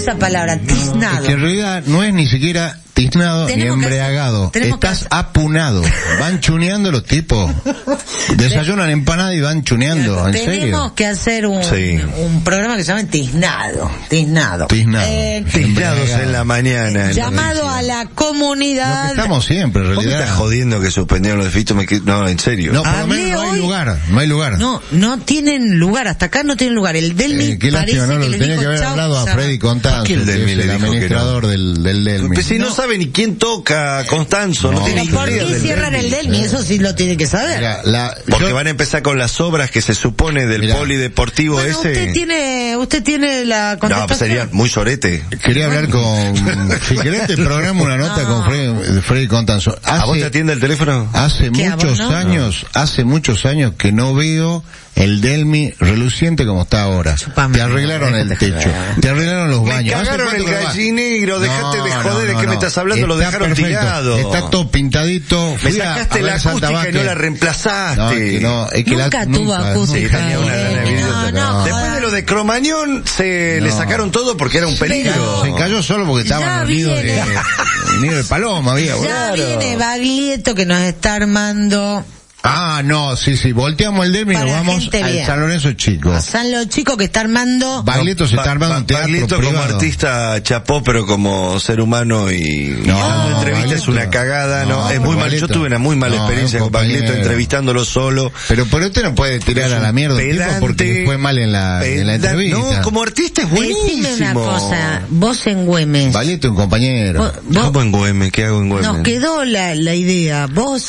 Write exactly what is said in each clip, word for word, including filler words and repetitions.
esa palabra, tiznado. Es que en realidad no es ni siquiera tiznado ni embriagado. Estás que... apunado. Van chuneando los tipos. Desayunan empanada y van chuneando. ¿En Tenemos serio? Tenemos que hacer un, sí. un programa que se llama Tiznado. Tiznado. Tiznado. Eh, Tiznados en la mañana. Llamado la a la comunidad. Lo que estamos siempre, en realidad. ¿Vos me estás jodiendo que suspendieron los de Fito? Me... No, en serio. No, por lo menos no hay hoy... lugar. No hay lugar. No, no tienen lugar. Hasta acá no tienen lugar. El Delmi eh, qué parece lástima, no, que lo tenía que haber chau, hablado a Freddy Constanzo, el, Delmi el administrador no. del, del Delmi. Pues si no, no sabe ni quién toca Constanzo, no, no tiene ¿Por qué cierran el Delmi? Eso sí lo tiene que saber. Mira, la, Porque yo... van a empezar con las obras que se supone del Mirá. polideportivo bueno, ese. Usted tiene, usted tiene la contestación. No, pues sería muy sorete. Quería hablar con, si querés te programo una nota no. con Freddy, Freddy Constanzo. ¿A vos te atiende el teléfono? Hace muchos no? años, no. hace muchos años que no veo el Delmi reluciente como está ahora. Chupame, te arreglaron el techo, te arreglaron los baños. Me cagaron el gallinero, dejate no, de joder, no, no, ¿de qué no. me estás hablando? Está lo dejaron perfecto. tirado. Está todo pintadito. Me sacaste la acústica y no la reemplazaste. No, es que no, es que nunca la, tuvo nunca, acústica. Sí, no, no, Después de lo de Cromañón, se le sacaron todo porque era un peligro. Pero, se cayó solo porque estaba en el nido de, nido de paloma, había. Ya claro. viene Baglietto que nos está armando... Ah, no, sí, sí, volteamos el Delmi y nos vamos al bien. San Lorenzo Chico. A San Lorenzo Chico que está armando... Baglietto se está armando ba un teatro Baglietto privado. Como artista chapó, pero como ser humano y... No, dando entrevistas es una cagada, ¿no? no es muy mal, yo tuve una muy mala no, experiencia con Baglietto entrevistándolo solo. Pero por usted no puede tirar a la mierda pedante, tipo porque fue mal en la, en la entrevista. No, como artista es buenísimo. Decime una cosa, vos en Güemes... Baglietto un compañero. ¿Vos, vos, ¿Cómo en Güemes? ¿Qué hago en Güemes? Nos quedó la, la idea, vos...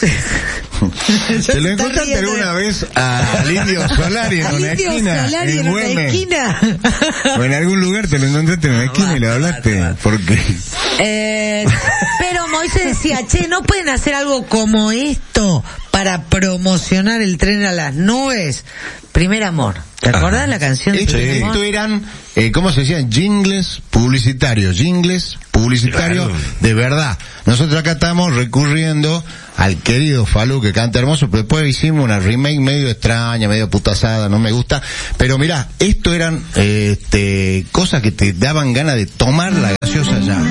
¿Te lo encontraste alguna vez al Indio Solari en una esquina? Solari en en una esquina. O en algún lugar te lo encontraste en una esquina y le hablaste. ¿Por qué? Eh, pero Moisés decía, che, ¿no pueden hacer algo como esto para promocionar el tren a las nubes? Primer amor. ¿Te acordás de la canción? Esto, de esto eran, eh, ¿cómo se decían? Jingles publicitarios, jingles publicitarios claro. de verdad. Nosotros acá estamos recurriendo al querido Falú que canta hermoso, pero después hicimos una remake medio extraña, medio putasada, no me gusta. Pero mirá, esto eran eh, este, cosas que te daban ganas de tomar la gaseosa ya.